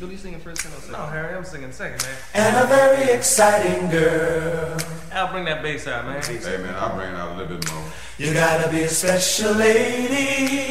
Billy singing first and second? No, Harry, I'm singing second, man. And a very exciting girl. Al, bring that bass out, man. Hey, man, I'll bring it out a little bit more. You gotta be a special lady.